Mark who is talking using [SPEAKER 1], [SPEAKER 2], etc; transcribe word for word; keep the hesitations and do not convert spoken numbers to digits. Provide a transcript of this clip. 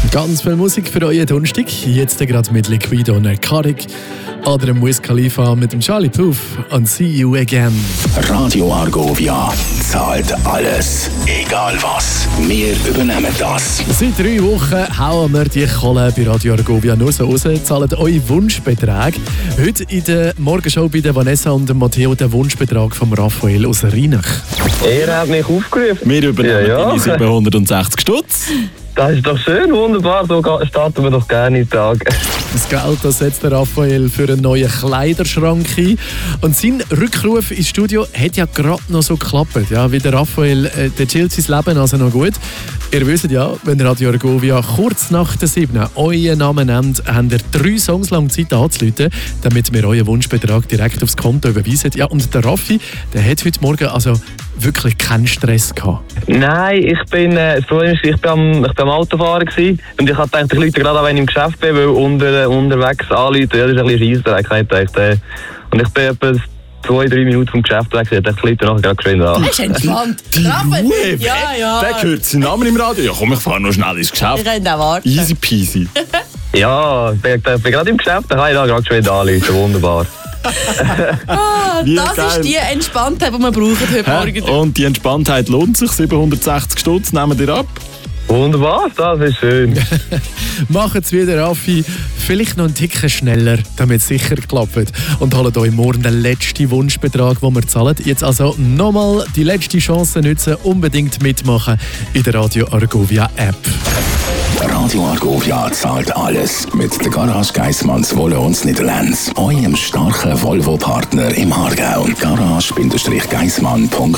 [SPEAKER 1] Ganz viel Musik für euren Donnerstag. Jetzt gerade mit Liquido und Karik. Oder dem Wiz Khalifa mit dem Charlie Puth und See You Again.
[SPEAKER 2] Radio Argovia zahlt alles. Egal was. Wir übernehmen das.
[SPEAKER 1] Seit drei Wochen hauen wir die Kohle bei Radio Argovia nur so raus, zahlen eure Wunschbeträge. Heute in der Morgenshow bei der Vanessa und dem Matteo der Wunschbetrag von Raphael aus Rheinach.
[SPEAKER 3] Er hat mich aufgerufen.
[SPEAKER 4] Wir übernehmen
[SPEAKER 3] ja, ja.
[SPEAKER 4] deine siebenhundertsechzig Stutz.
[SPEAKER 3] Das ist doch schön, wunderbar. So starten wir doch gerne in den Tag.
[SPEAKER 1] Das Geld das setzt der Raphael für einen neuen Kleiderschrank ein. Und sein Rückruf ins Studio hat ja gerade noch so geklappt. Ja, wie der Raphael, äh, der chillt sein Leben also noch gut. Ihr wisst ja, wenn Radio Argovia kurz nach der sieben euren Namen nennt, habt ihr drei Songs lang Zeit anzurufen, damit wir euren Wunschbetrag direkt aufs Konto überweisen. Ja, und der Raffi, der hat heute Morgen also wirklich keinen Stress gehabt.
[SPEAKER 3] Nein, ich bin, äh, das Problem ist, ich bin am, ich bin am Autofahren gewesen, und ich habe gedacht, ich rufe gerade an, wenn ich im Geschäft bin, weil unter, unterwegs anrufen, ja, das ist ein bisschen scheissdreck, ich gedacht, äh, und ich bin etwa zwei, drei Minuten vom Geschäft weg, ich dachte, ich rufe nachher gerade geschwind an.
[SPEAKER 5] Das ist entspannt.
[SPEAKER 4] Die Ruhe!
[SPEAKER 5] Ja, ja.
[SPEAKER 4] Der hört seinen Namen im Radio. Ja komm, ich fahre noch schnell ins Geschäft.
[SPEAKER 5] Wir können auch warten.
[SPEAKER 4] Easy peasy.
[SPEAKER 3] Ja, ich bin, ich bin gerade im Geschäft, dann kann ich da gerade geschwind anrufen, wunderbar.
[SPEAKER 5] Ah,
[SPEAKER 4] Wie
[SPEAKER 5] das
[SPEAKER 4] geil.
[SPEAKER 5] ist die Entspanntheit, die wir brauchen heute
[SPEAKER 4] Hä?
[SPEAKER 5] Morgen.
[SPEAKER 4] Und die Entspanntheit lohnt sich. siebenhundertsechzig Stutz nehmen wir ab.
[SPEAKER 3] Wunderbar, das ist schön.
[SPEAKER 1] Macht es wieder, Raffi. Vielleicht noch einen Ticken schneller, damit es sicher klappt. Und holt euch morgen den letzten Wunschbetrag, den wir zahlen. Jetzt also nochmal die letzte Chance nutzen, unbedingt mitmachen in der Radio Argovia App.
[SPEAKER 2] Radio Argovia zahlt alles mit der Garage Geissmanns Wolle und Niederlands. Eurem starken Volvo-Partner im Aargau. garage Geissmann punkt